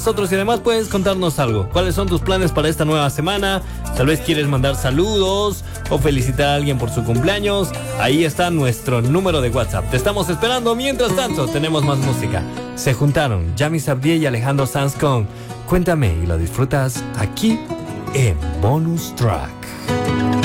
nosotros y además puedes contarnos algo. ¿Cuáles son tus planes para esta nueva semana? Tal vez quieres mandar saludos o felicitar a alguien por su cumpleaños. Ahí está nuestro número de WhatsApp. Te estamos esperando. Mientras tanto, tenemos más música. Se juntaron Yami Sabdier y Alejandro Sanz con Cuéntame y lo disfrutas aquí en Bonus Track.